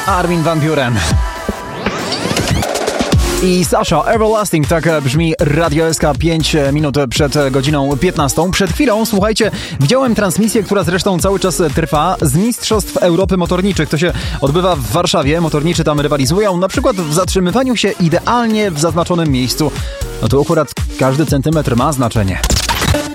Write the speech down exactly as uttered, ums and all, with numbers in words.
Armin van Buuren. I Sasha, Everlasting, tak brzmi Radio S K pięć minut przed godziną piętnastą. Przed chwilą, słuchajcie, widziałem transmisję, która zresztą cały czas trwa, z Mistrzostw Europy Motorniczych. To się odbywa w Warszawie, motorniczy tam rywalizują, na przykład w zatrzymywaniu się idealnie w zaznaczonym miejscu. No tu akurat każdy centymetr ma znaczenie.